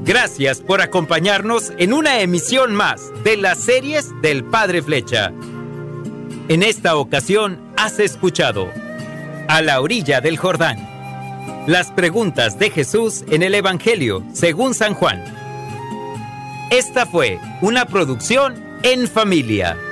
Gracias por acompañarnos en una emisión más de las series del Padre Flecha. En esta ocasión has escuchado A la orilla del Jordán. Las preguntas de Jesús en el Evangelio según San Juan. Esta fue una producción en familia.